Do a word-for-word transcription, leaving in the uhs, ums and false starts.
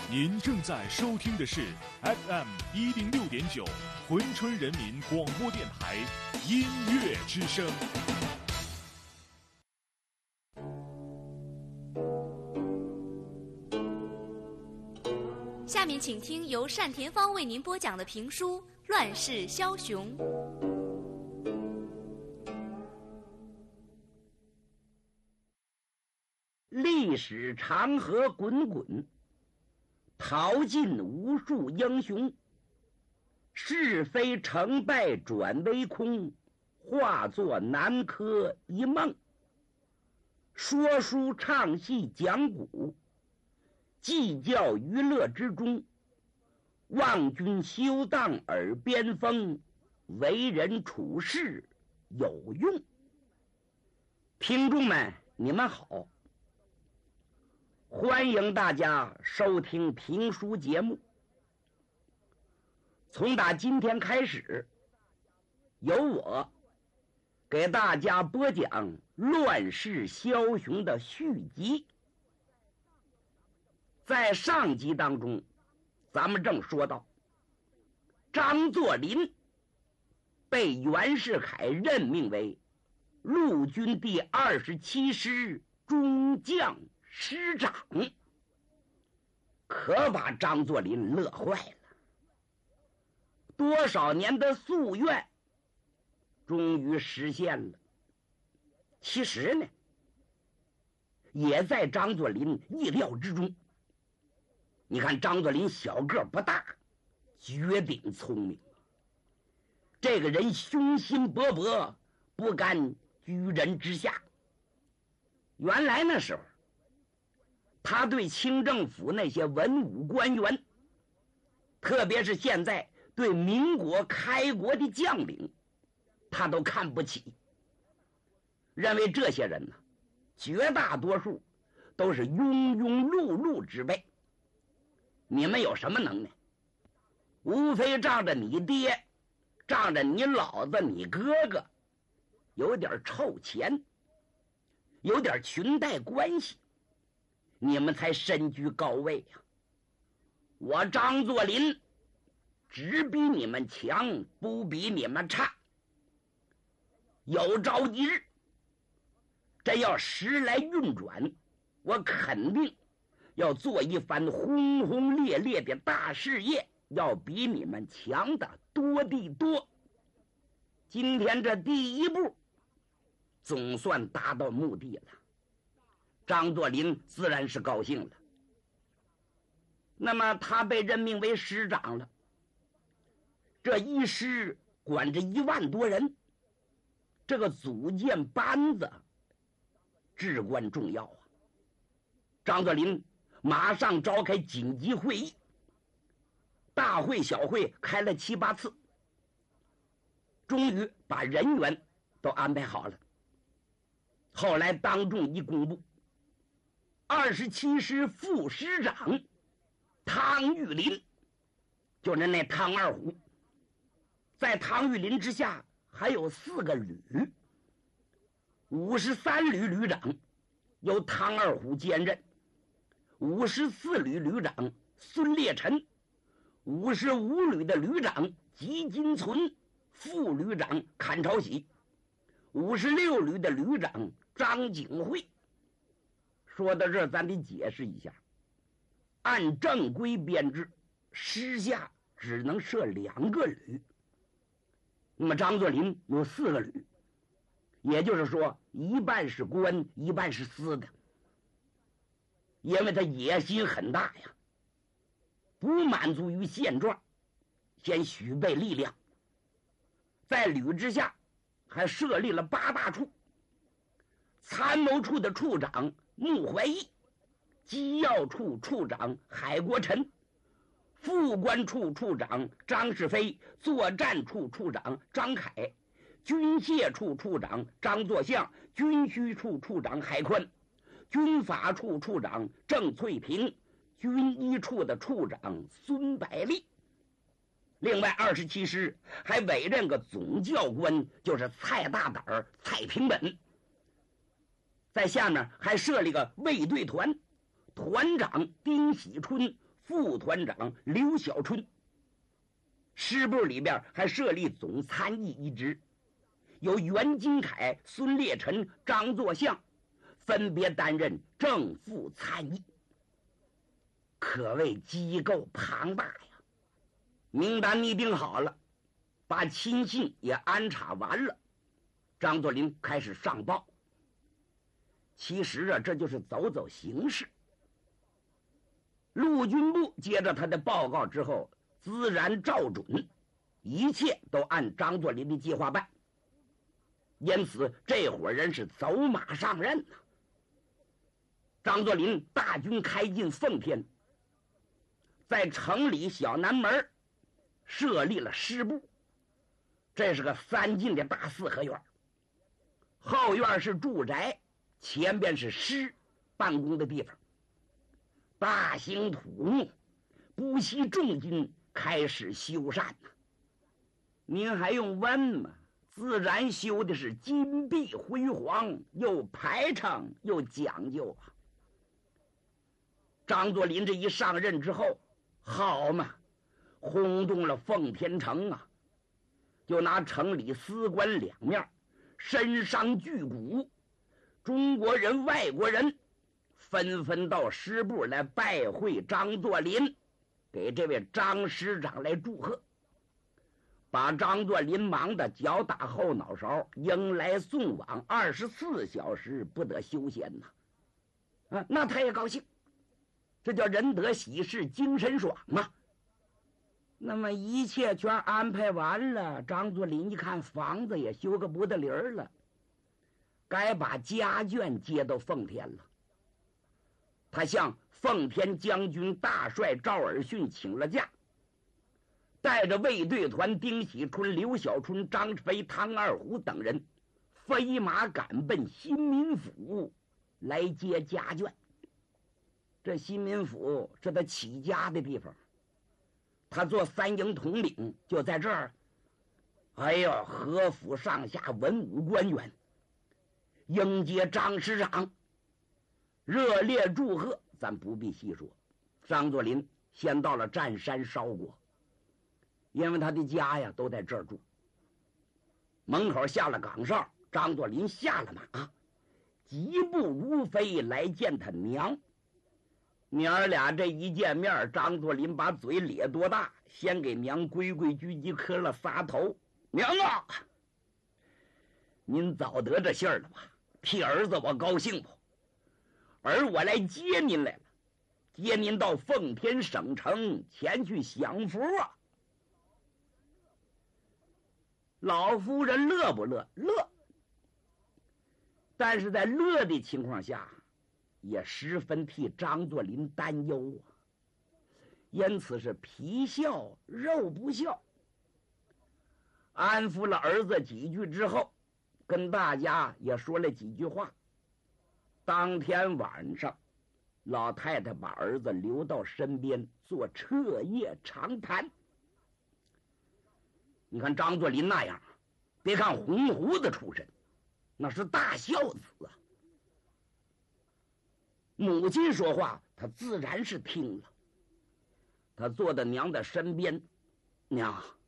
您正在收听的是 F M 一零六点九珲春人民广播电台音乐之声。 下面请听由单田芳为您播讲的评书《乱世枭雄》。 历史长河滚滚，淘尽无数英雄，是非成败转为空，化作南柯一梦。说书唱戏讲古，计较娱乐之中，望君休当耳边风，为人处事有用。听众们，你们好，欢迎大家收听评书节目。从打今天开始，由我给大家播讲《乱世枭雄》的续集。在上集当中，咱们正说到张作霖被袁世凯任命为陆军第二十七师中将师长，可把张作霖乐坏了。多少年的夙愿终于实现了。其实呢，也在张作霖意料之中。你看张作霖小个不大，绝顶聪明，这个人雄心勃勃，不甘居人之下。原来那时候他对清政府那些文武官员，特别是现在对民国开国的将领，他都看不起，认为这些人呢，绝大多数都是庸庸碌碌之辈，你们有什么能耐？无非仗着你爹，仗着你老子，你哥哥有点臭钱，有点裙带关系，你们才身居高位呀、啊！我张作霖只比你们强，不比你们差。有朝一日，真要时来运转，我肯定要做一番轰轰烈烈的大事业，要比你们强的多地多。今天这第一步总算达到目的了，张作霖自然是高兴了。那么他被任命为师长了，这一师管着一万多人，这个组建班子至关重要啊。张作霖马上召开紧急会议，大会小会开了七八次，终于把人员都安排好了。后来当众一公布，二十七师副师长汤玉麟，就是那汤二虎，在汤玉麟之下还有四个旅，五十三旅旅长由汤二虎兼任，五十四旅旅长孙烈臣，五十五旅的旅长吉金存，副旅长阚朝喜，五十六旅的旅长张景惠。说到这儿，咱得解释一下，按正规编制，师下只能设两个旅，那么张作霖有四个旅，也就是说一半是官，一半是私的。因为他野心很大呀，不满足于现状，先许备力量。在旅之下还设立了八大处，参谋处的处长穆怀义，机要处处长海国臣，副官处处长张世飞，作战处处长张凯，军械处处长张作相，军需处处长海宽，军法处处长郑翠萍，军医处的处长孙百利。另外二十七师还委任个总教官，就是蔡大胆儿蔡平本。在下面还设立个卫队团，团长丁喜春， 副团长刘小春。师部里边还设立总参议一职，由袁金凯、孙烈臣、张作相分别担任正副参议，可谓机构庞大呀。名单拟定好了，把亲信也安插完了，张作霖开始上报。其实啊，这就是走走形式。陆军部接着他的报告之后，自然照准，一切都按张作霖的计划办。因此这伙人是走马上任呐、啊。张作霖大军开进奉天，在城里小南门设立了师部，这是个三进的大四合院，后院是住宅，前边是师办公的地方。大兴土木，不惜重金开始修缮呐。您还用问吗？自然修的是金碧辉煌，又排场又讲究啊。张作霖这一上任之后，好嘛，轰动了奉天城啊！就拿城里司官两面，身商巨贾，中国人、外国人纷纷到师部来拜会张作霖，给这位张师长来祝贺，把张作霖忙得脚打后脑勺，迎来送往，二十四小时不得休闲呐！啊，那他也高兴，这叫人得喜事精神爽嘛。那么一切全安排完了，张作霖一看房子也修个不得灵儿了，该把家眷接到奉天了。他向奉天将军大帅赵尔巽请了假，带着卫队团丁喜春、刘小春、张飞、汤二虎等人飞马赶奔新民府来接家眷。这新民府是他起家的地方，他做三营统领就在这儿。哎呦，何府上下文武官员迎接张师长，热烈祝贺，咱不必细说。张作霖先到了占山烧国，因为他的家呀都在这儿住。门口下了岗哨，张作霖下了马，疾步如飞来见他娘。娘儿俩这一见面，张作霖把嘴咧多大，先给娘规规矩矩磕了仨头。娘啊，您早得这信儿了吧？替儿子我高兴不？而我来接您来了，接您到奉天省城前去享福啊！老夫人乐不乐？乐。但是在乐的情况下，也十分替张作霖担忧啊，因此是皮笑肉不笑。安抚了儿子几句之后，跟大家也说了几句话。当天晚上，老太太把儿子留到身边做彻夜长谈。你看张作霖那样，别看红胡子出身，那是大孝子啊。母亲说话，他自然是听了。他坐在娘的身边，娘，